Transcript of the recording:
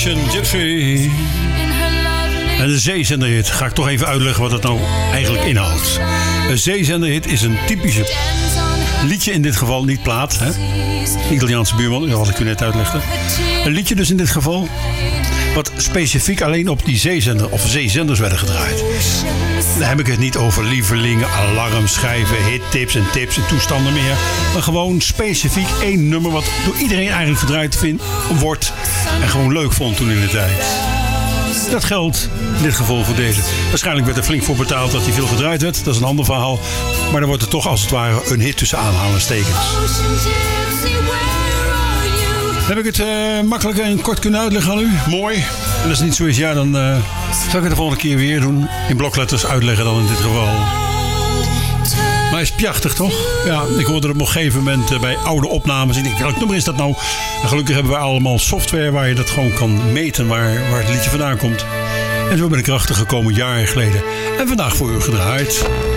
Ocean Gypsy. En de zeezenderhit. Ga ik toch even uitleggen wat het nou eigenlijk inhoudt. Een zeezenderhit is een typische liedje, in dit geval niet plaat. Hè? Italiaanse buurman, zoals ik u net uitlegde. Een liedje dus in dit geval. Wat specifiek alleen op die zeezender of zeezenders werden gedraaid. Dan heb ik het niet over lievelingen, alarmschijven, hittips en tips en toestanden meer. Maar gewoon specifiek één nummer wat door iedereen eigenlijk gedraaid wordt. En gewoon leuk vond toen in de tijd. Dat geldt in dit geval voor deze. Waarschijnlijk werd er flink voor betaald dat hij veel gedraaid werd. Dat is een ander verhaal. Maar dan wordt het toch als het ware een hit tussen aanhalingstekens. Heb ik het makkelijk en kort kunnen uitleggen aan u? Mooi. En als het niet zo is, ja, dan zal ik het de volgende keer weer doen. In blokletters uitleggen dan in dit geval. Maar hij is pjachtig, toch? Ja, ik hoorde het op een gegeven moment bij oude opnames. Ik denk, welk nummer is dat nou? En gelukkig hebben we allemaal software waar je dat gewoon kan meten waar het liedje vandaan komt. En zo ben ik erachter gekomen jaren geleden. En vandaag voor u gedraaid.